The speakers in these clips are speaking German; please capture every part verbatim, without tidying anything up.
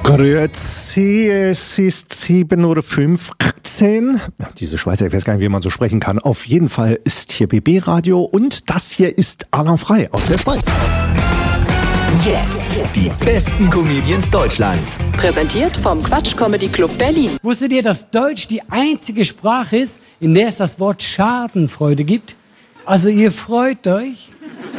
Grüezi, es ist sieben Uhr fünfzehn. Diese Schweizer, ich weiß gar nicht, wie man so sprechen kann. Auf jeden Fall ist hier B B Radio und das hier ist Alain Frey aus der Schweiz. Jetzt die besten Comedians Deutschlands. Präsentiert vom Quatsch Comedy Club Berlin. Wusstet ihr, dass Deutsch die einzige Sprache ist, in der es das Wort Schadenfreude gibt? Also ihr freut euch,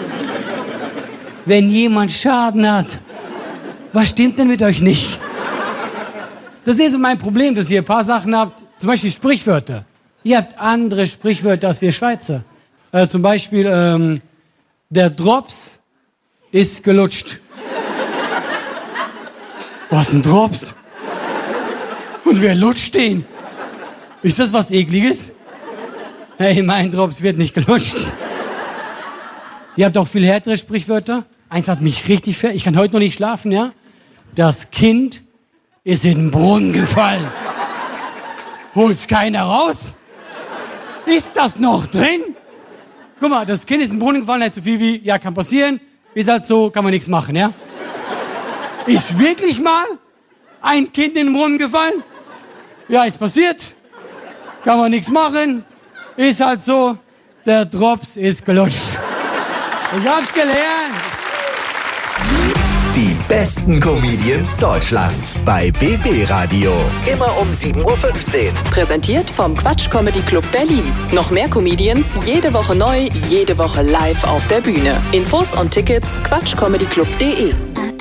wenn jemand Schaden hat. Was stimmt denn mit euch nicht? Das ist so mein Problem, dass ihr ein paar Sachen habt, zum Beispiel Sprichwörter. Ihr habt andere Sprichwörter als wir Schweizer. Äh, zum Beispiel, ähm, der Drops ist gelutscht. Was, ein Drops? Und wer lutscht den? Ist das was Ekliges? Hey, mein Drops wird nicht gelutscht. Ihr habt auch viel härtere Sprichwörter. Eins hat mich richtig ver... Ich kann heute noch nicht schlafen, ja? Das Kind ist in den Brunnen gefallen. Holt's keiner raus? Ist das noch drin? Guck mal, das Kind ist in den Brunnen gefallen, heißt so viel wie, ja, kann passieren. Ist halt so, kann man nichts machen, ja? Ist wirklich mal ein Kind in den Brunnen gefallen? Ja, ist passiert. Kann man nichts machen. Ist halt so, der Drops ist gelutscht. Ich hab's gelernt. Die besten Comedians Deutschlands bei B B Radio. Immer um sieben Uhr fünfzehn. Präsentiert vom Quatsch Comedy Club Berlin. Noch mehr Comedians, jede Woche neu, jede Woche live auf der Bühne. Infos und Tickets quatschcomedyclub punkt de.